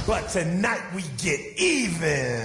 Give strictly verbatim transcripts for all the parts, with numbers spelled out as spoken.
but tonight we get even.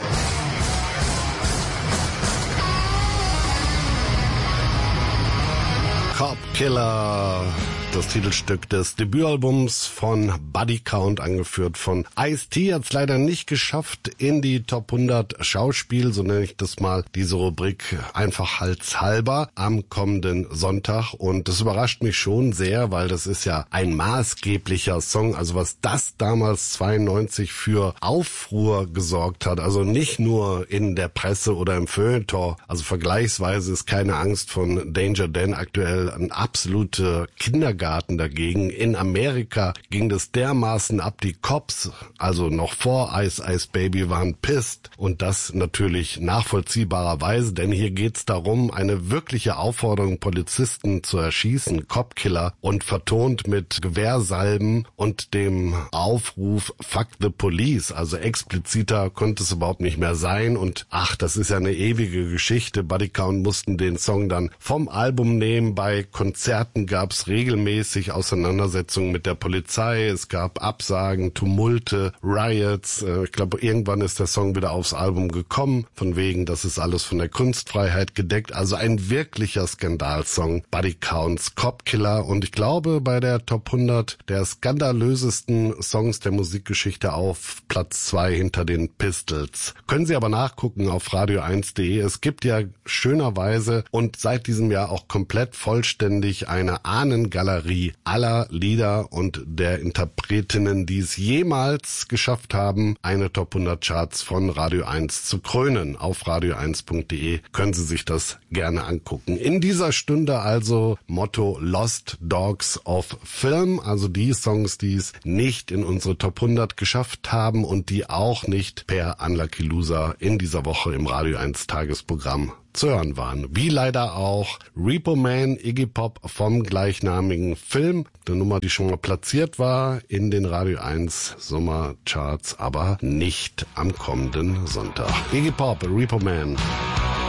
Cop Killer, das Titelstück des Debütalbums von Body Count, angeführt von Ice-T, hat es leider nicht geschafft in die Top hundert Schauspiel, so nenne ich das mal, diese Rubrik einfach halshalber am kommenden Sonntag. Und das überrascht mich schon sehr, weil das ist ja ein maßgeblicher Song, also was das damals zweiundneunzig für Aufruhr gesorgt hat, also nicht nur in der Presse oder im Feuilleton, also vergleichsweise ist Keine Angst von Danger Dan aktuell ein absoluter Kindergarten dagegen. In Amerika ging das dermaßen ab, die Cops, also noch vor Ice Ice Baby, waren pissed, und das natürlich nachvollziehbarerweise, denn hier geht's darum, eine wirkliche Aufforderung, Polizisten zu erschießen, Cop Killer, und vertont mit Gewehrsalben und dem Aufruf Fuck the Police, also expliziter konnte es überhaupt nicht mehr sein. Und ach, das ist ja eine ewige Geschichte. Body Count mussten den Song dann vom Album nehmen. Bei Konzerten gab's regelmäßig Auseinandersetzungen mit der Polizei, es gab Absagen, Tumulte, Riots. Ich glaube, irgendwann ist der Song wieder aufs Album gekommen, von wegen, das ist alles von der Kunstfreiheit gedeckt. Also ein wirklicher Skandalsong, Body Counts, Cop Killer, und ich glaube, bei der Top hundert der skandalösesten Songs der Musikgeschichte auf Platz zwei hinter den Pistols. Können Sie aber nachgucken auf radio eins punkt de. Es gibt ja schönerweise und seit diesem Jahr auch komplett vollständig eine Ahnengalerie aller Lieder und der Interpretinnen, die es jemals geschafft haben, eine Top hundert Charts von Radio eins zu krönen. Auf radio eins punkt de können Sie sich das gerne angucken. In dieser Stunde also Motto Lost Dogs of Film, also die Songs, die es nicht in unsere Top hundert geschafft haben und die auch nicht per Unlucky Loser in dieser Woche im Radio eins Tagesprogramm zu hören waren. Wie leider auch Repo Man, Iggy Pop vom gleichnamigen Film. Eine Nummer, die schon mal platziert war in den Radio eins Sommercharts, aber nicht am kommenden Sonntag. Iggy Pop, Repo Man.